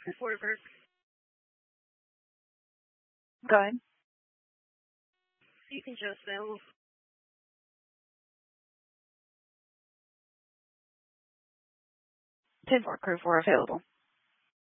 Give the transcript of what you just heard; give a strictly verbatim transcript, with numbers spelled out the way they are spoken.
Worker. Go ahead. You can just move. ten four crew four available.